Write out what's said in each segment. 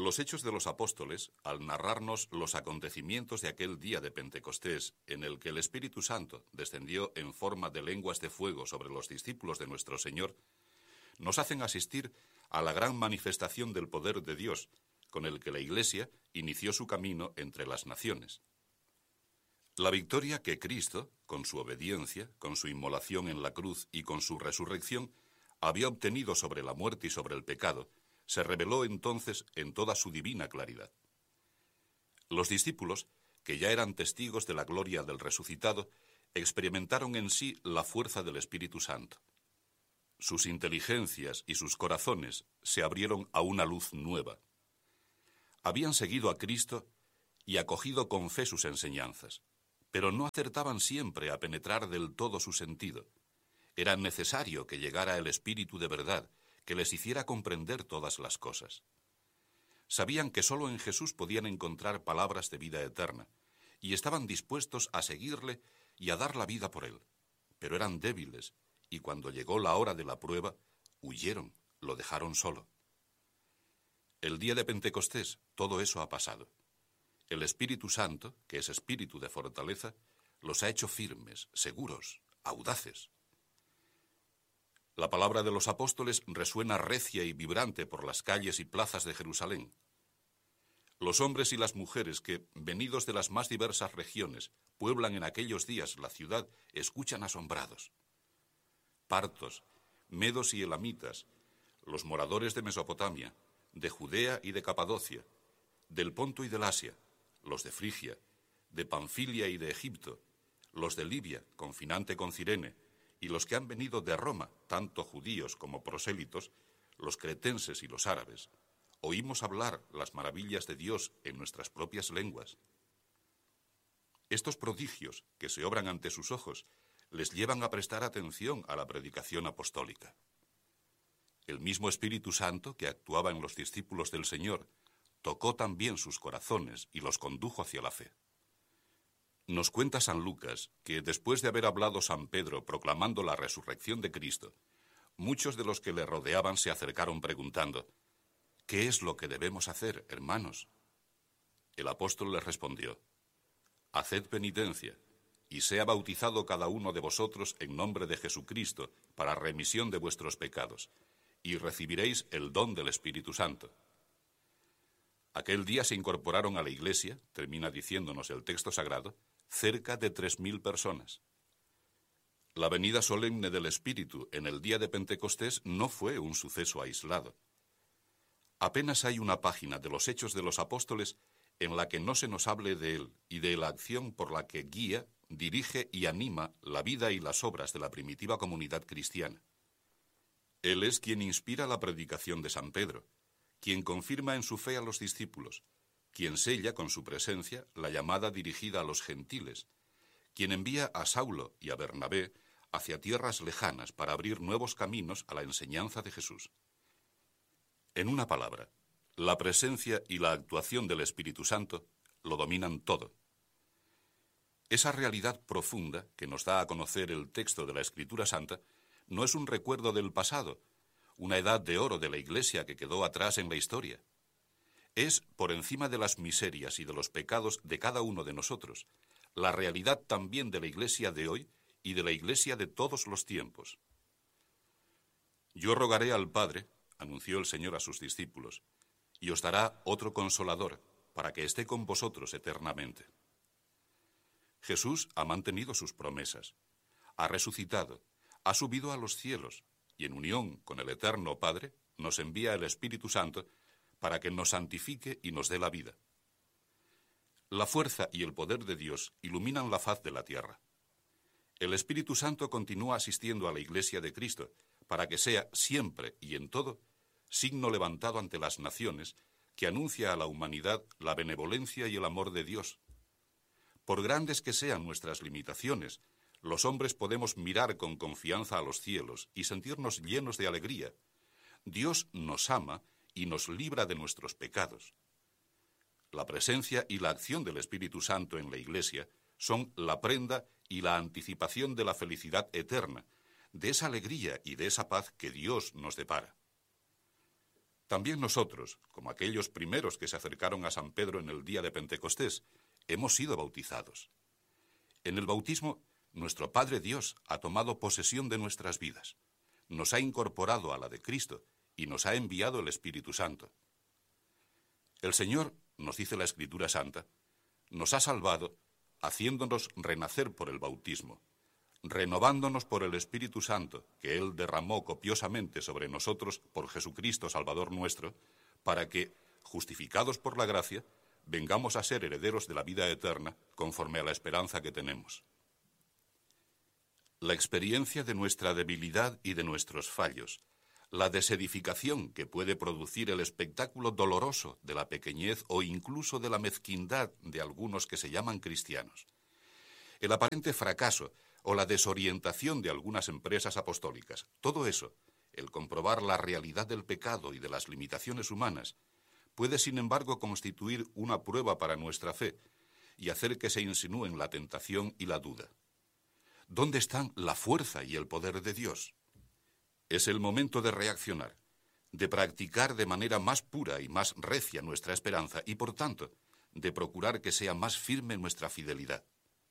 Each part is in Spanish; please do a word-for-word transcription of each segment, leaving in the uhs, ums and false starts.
Los Hechos de los Apóstoles, al narrarnos los acontecimientos de aquel día de Pentecostés, en el que el Espíritu Santo descendió en forma de lenguas de fuego sobre los discípulos de nuestro Señor, nos hacen asistir a la gran manifestación del poder de Dios, con el que la Iglesia inició su camino entre las naciones. La victoria que Cristo, con su obediencia, con su inmolación en la cruz y con su resurrección, había obtenido sobre la muerte y sobre el pecado, se reveló entonces en toda su divina claridad. Los discípulos, que ya eran testigos de la gloria del resucitado, experimentaron en sí la fuerza del Espíritu Santo. Sus inteligencias y sus corazones se abrieron a una luz nueva. Habían seguido a Cristo y acogido con fe sus enseñanzas, pero no acertaban siempre a penetrar del todo su sentido. Era necesario que llegara el Espíritu de verdad, que les hiciera comprender todas las cosas. Sabían que sólo en Jesús podían encontrar palabras de vida eterna, y estaban dispuestos a seguirle y a dar la vida por él. Pero eran débiles, y cuando llegó la hora de la prueba, huyeron, lo dejaron solo. El día de Pentecostés, todo eso ha pasado. El Espíritu Santo, que es espíritu de fortaleza, los ha hecho firmes, seguros, audaces. La palabra de los apóstoles resuena recia y vibrante por las calles y plazas de Jerusalén. Los hombres y las mujeres que, venidos de las más diversas regiones, pueblan en aquellos días la ciudad, escuchan asombrados. Partos, medos y elamitas, los moradores de Mesopotamia, de Judea y de Capadocia, del Ponto y del Asia, los de Frigia, de Panfilia y de Egipto, los de Libia, confinante con Cirene, y los que han venido de Roma, tanto judíos como prosélitos, los cretenses y los árabes, oímos hablar las maravillas de Dios en nuestras propias lenguas. Estos prodigios, que se obran ante sus ojos, les llevan a prestar atención a la predicación apostólica. El mismo Espíritu Santo, que actuaba en los discípulos del Señor, tocó también sus corazones y los condujo hacia la fe. Nos cuenta San Lucas que después de haber hablado San Pedro proclamando la resurrección de Cristo, muchos de los que le rodeaban se acercaron preguntando: ¿qué es lo que debemos hacer, hermanos? El apóstol les respondió: haced penitencia, y sea bautizado cada uno de vosotros en nombre de Jesucristo para remisión de vuestros pecados, y recibiréis el don del Espíritu Santo. Aquel día se incorporaron a la iglesia, termina diciéndonos el texto sagrado, cerca de tres mil personas. La venida solemne del Espíritu en el día de Pentecostés no fue un suceso aislado. Apenas hay una página de los Hechos de los Apóstoles en la que no se nos hable de él y de la acción por la que guía, dirige y anima la vida y las obras de la primitiva comunidad cristiana. Él es quien inspira la predicación de San Pedro, quien confirma en su fe a los discípulos, quien sella con su presencia la llamada dirigida a los gentiles, quien envía a Saulo y a Bernabé hacia tierras lejanas para abrir nuevos caminos a la enseñanza de Jesús. En una palabra, la presencia y la actuación del Espíritu Santo lo dominan todo. Esa realidad profunda que nos da a conocer el texto de la Escritura Santa no es un recuerdo del pasado, una edad de oro de la Iglesia que quedó atrás en la historia. Es, por encima de las miserias y de los pecados de cada uno de nosotros, la realidad también de la Iglesia de hoy y de la Iglesia de todos los tiempos. Yo rogaré al Padre, anunció el Señor a sus discípulos, y os dará otro Consolador, para que esté con vosotros eternamente. Jesús ha mantenido sus promesas, ha resucitado, ha subido a los cielos, y en unión con el Eterno Padre nos envía el Espíritu Santo para que nos santifique y nos dé la vida. La fuerza y el poder de Dios iluminan la faz de la tierra. El Espíritu Santo continúa asistiendo a la Iglesia de Cristo para que sea siempre y en todo signo levantado ante las naciones que anuncia a la humanidad la benevolencia y el amor de Dios. Por grandes que sean nuestras limitaciones, los hombres podemos mirar con confianza a los cielos y sentirnos llenos de alegría. Dios nos ama y nos libra de nuestros pecados. La presencia y la acción del Espíritu Santo en la Iglesia son la prenda y la anticipación de la felicidad eterna, de esa alegría y de esa paz que Dios nos depara. También nosotros, como aquellos primeros que se acercaron a San Pedro en el día de Pentecostés, hemos sido bautizados. En el bautismo, nuestro Padre Dios ha tomado posesión de nuestras vidas, nos ha incorporado a la de Cristo y nos ha enviado el Espíritu Santo. El Señor, nos dice la Escritura Santa, nos ha salvado haciéndonos renacer por el bautismo, renovándonos por el Espíritu Santo que Él derramó copiosamente sobre nosotros por Jesucristo Salvador nuestro, para que, justificados por la gracia, vengamos a ser herederos de la vida eterna conforme a la esperanza que tenemos. La experiencia de nuestra debilidad y de nuestros fallos, la desedificación que puede producir el espectáculo doloroso de la pequeñez o incluso de la mezquindad de algunos que se llaman cristianos, el aparente fracaso o la desorientación de algunas empresas apostólicas, todo eso, el comprobar la realidad del pecado y de las limitaciones humanas, puede sin embargo constituir una prueba para nuestra fe y hacer que se insinúen la tentación y la duda. ¿Dónde están la fuerza y el poder de Dios? Es el momento de reaccionar, de practicar de manera más pura y más recia nuestra esperanza y, por tanto, de procurar que sea más firme nuestra fidelidad.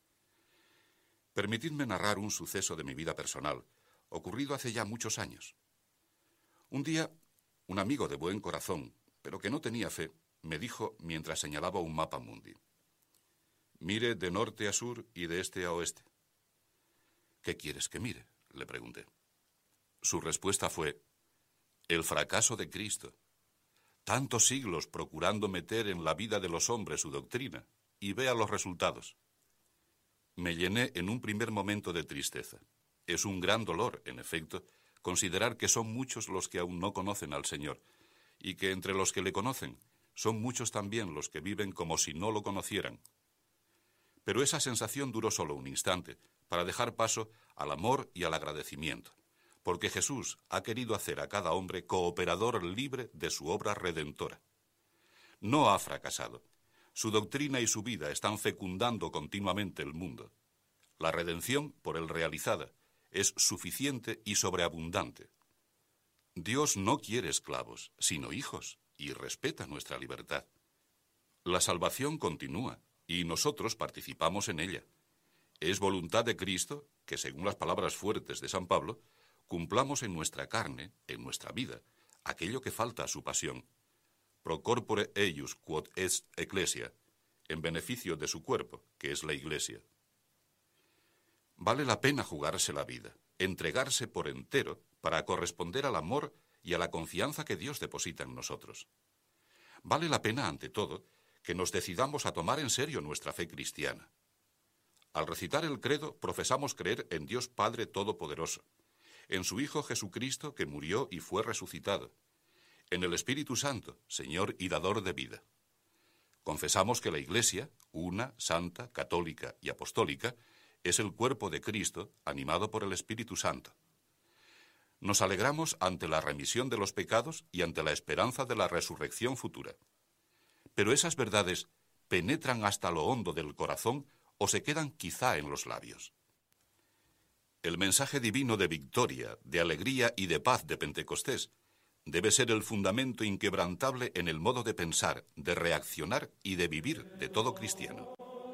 Permitidme narrar un suceso de mi vida personal, ocurrido hace ya muchos años. Un día, un amigo de buen corazón, pero que no tenía fe, me dijo mientras señalaba un mapa mundi: «Mire de norte a sur y de este a oeste». «¿Qué quieres que mire?», le pregunté. Su respuesta fue: «El fracaso de Cristo. Tantos siglos procurando meter en la vida de los hombres su doctrina, y vea los resultados». Me llené en un primer momento de tristeza. Es un gran dolor, en efecto, considerar que son muchos los que aún no conocen al Señor, y que entre los que le conocen son muchos también los que viven como si no lo conocieran. Pero esa sensación duró solo un instante, para dejar paso al amor y al agradecimiento, porque Jesús ha querido hacer a cada hombre cooperador libre de su obra redentora. No ha fracasado. Su doctrina y su vida están fecundando continuamente el mundo. La redención, por él realizada, es suficiente y sobreabundante. Dios no quiere esclavos, sino hijos, y respeta nuestra libertad. La salvación continúa, y nosotros participamos en ella. Es voluntad de Cristo que, según las palabras fuertes de San Pablo, cumplamos en nuestra carne, en nuestra vida, aquello que falta a su pasión. Pro corpore eius quod est ecclesia, en beneficio de su cuerpo, que es la Iglesia. Vale la pena jugarse la vida, entregarse por entero para corresponder al amor y a la confianza que Dios deposita en nosotros. Vale la pena, ante todo, que nos decidamos a tomar en serio nuestra fe cristiana. Al recitar el credo, profesamos creer en Dios Padre Todopoderoso, en su Hijo Jesucristo, que murió y fue resucitado, en el Espíritu Santo, Señor y dador de vida. Confesamos que la Iglesia, una, santa, católica y apostólica, es el cuerpo de Cristo, animado por el Espíritu Santo. Nos alegramos ante la remisión de los pecados y ante la esperanza de la resurrección futura. Pero esas verdades penetran hasta lo hondo del corazón o se quedan quizá en los labios. El mensaje divino de victoria, de alegría y de paz de Pentecostés debe ser el fundamento inquebrantable en el modo de pensar, de reaccionar y de vivir de todo cristiano.